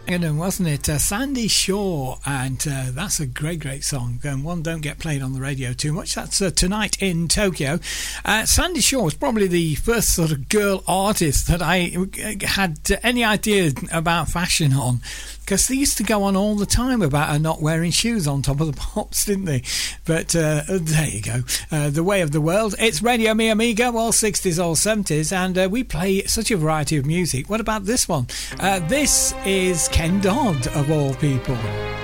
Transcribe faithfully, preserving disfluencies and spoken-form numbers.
Wasn't it? Uh, Sandy Shaw, and uh, that's a great, great song, and one don't get played on the radio too much. That's uh, Tonight in Tokyo. Uh, Sandy Shaw was probably the first sort of girl artist that I had any idea about fashion on, because they used to go on all the time about her not wearing shoes on top of the pops, didn't they? But uh, there you go. Uh, the way of the world. It's Radio Mi Amigo, all sixties, all seventies, and uh, we play such a variety of music. What about this one? Uh, this is Ken Dodd, of all people.